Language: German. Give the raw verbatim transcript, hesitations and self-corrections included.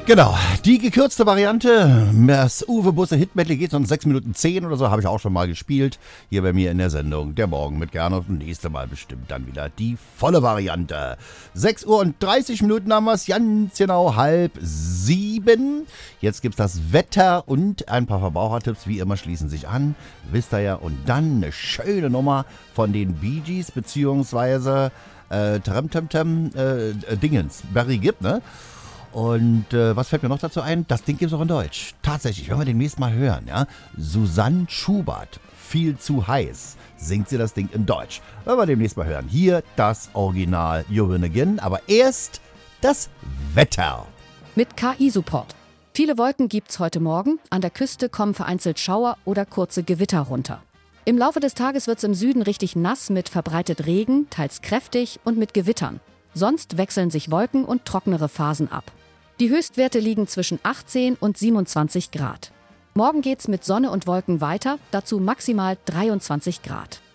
Genau, die gekürzte Variante, das Uwe Busse Hitmedley geht um sechs Minuten zehn oder so, habe ich auch schon mal gespielt, hier bei mir in der Sendung, der Morgen mit Gernot, und nächste Mal bestimmt dann wieder die volle Variante. sechs Uhr und dreißig Minuten haben wir es, ganz genau halb sieben. Jetzt gibt es das Wetter und ein paar Verbrauchertipps, wie immer schließen sich an, wisst ihr ja, und dann eine schöne Nummer von den Bee Gees, beziehungsweise äh, Trem Trem Trem, äh, Dingens, Barry Gibb, ne? Und äh, was fällt mir noch dazu ein? Das Ding gibt es auch in Deutsch. Tatsächlich, wenn wir demnächst mal hören, ja. Susanne Schubert, viel zu heiß, singt sie das Ding in Deutsch. Wenn wir demnächst mal hören. Hier das Original You Win Again, aber erst das Wetter. Mit K I-Support. Viele Wolken gibt's heute Morgen. An der Küste kommen vereinzelt Schauer oder kurze Gewitter runter. Im Laufe des Tages wird's im Süden richtig nass mit verbreitet Regen, teils kräftig und mit Gewittern. Sonst wechseln sich Wolken und trocknere Phasen ab. Die Höchstwerte liegen zwischen achtzehn und siebenundzwanzig Grad. Morgen geht's mit Sonne und Wolken weiter, dazu maximal dreiundzwanzig Grad.